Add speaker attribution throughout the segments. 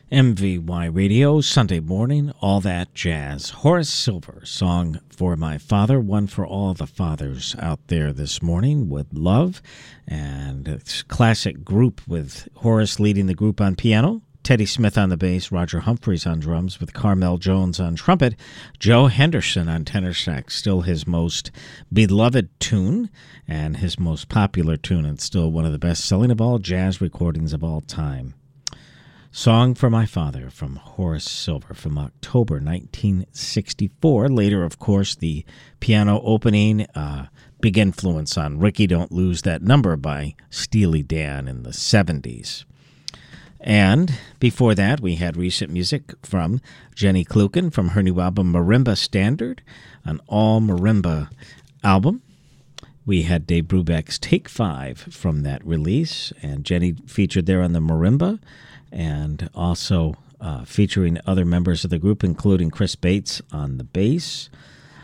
Speaker 1: MVY Radio, Sunday morning, All That Jazz. Horace Silver, Song for My Father, one for all the fathers out there this morning with love. And it's a classic group with Horace leading the group on piano, Teddy Smith on the bass, Roger Humphreys on drums with Carmel Jones on trumpet, Joe Henderson on tenor sax, still his most beloved tune and his most popular tune, and still one of the best-selling of all jazz recordings of all time. Song for My Father from Horace Silver from October 1964. Later, of course, the piano opening, big influence on Ricky Don't Lose That Number by Steely Dan in the 70s. And before that, we had recent music from Jenny Kluken from her new album Marimba Standard, an all-marimba album. We had Dave Brubeck's Take 5 from that release, and Jenny featured there on the marimba, and also featuring other members of the group, including Chris Bates on the bass,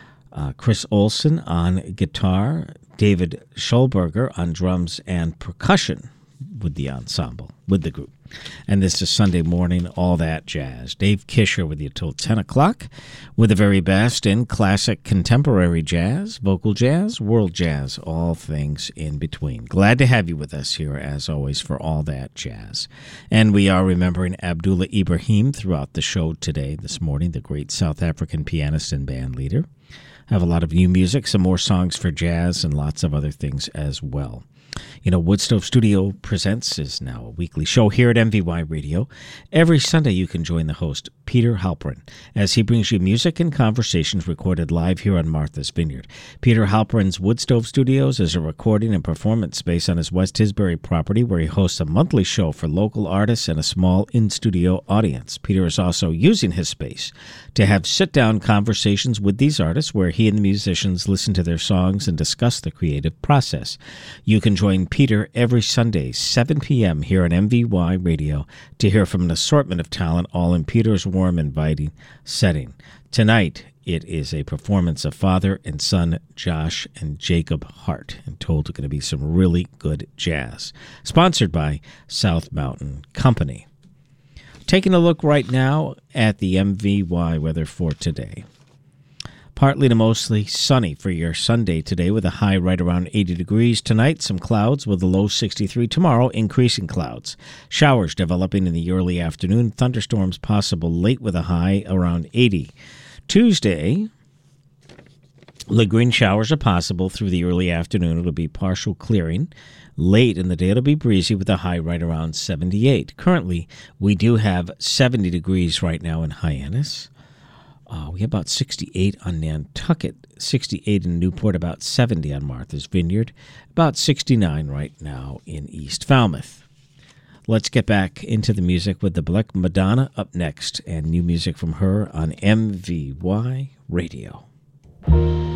Speaker 1: Chris Olson on guitar, David Schulberger on drums and percussion with the ensemble, with the group. And this is Sunday morning, All That Jazz. Dave Kisher with you till 10 o'clock with the very best in classic contemporary jazz, vocal jazz, world jazz, all things in between. Glad to have you with us here, as always, for All That Jazz. And we are remembering Abdullah Ibrahim throughout the show today, this morning, the great South African pianist and band leader. I have a lot of new music, some more songs for jazz, and lots of other things as well. You know, Woodstove Studio Presents is now a weekly show here at MVY Radio. Every Sunday you can join the host, Peter Halperin, as he brings you music and conversations recorded live here on Martha's Vineyard. Peter Halperin's Woodstove Studios is a recording and performance space on his West Tisbury property where he hosts a monthly show for local artists and a small in-studio audience. Peter is also using his space to have sit-down conversations with these artists where he and the musicians listen to their songs and discuss the creative process. You can join Peter every Sunday, 7 p.m. here on MVY Radio to hear from an assortment of talent, all in Peter's warm, inviting setting. Tonight, it is a performance of father and son Josh and Jacob Hart, and told going to be some really good jazz. Sponsored by South Mountain Company. Taking a look right now at the MVY weather for today. Partly to mostly sunny for your Sunday today with a high right around 80 degrees. Tonight, some clouds with a low 63. Tomorrow, increasing clouds. Showers developing in the early afternoon. Thunderstorms possible late with a high around 80. Tuesday, lingering showers are possible through the early afternoon. It'll be partial clearing. Late in the day, it'll be breezy with a high right around 78. Currently, we do have 70 degrees right now in Hyannis. We have about 68 on Nantucket, 68 in Newport, about 70 on Martha's Vineyard, about 69 right now in East Falmouth. Let's get back into the music with the Black Madonna up next, and new music from her on MVY Radio.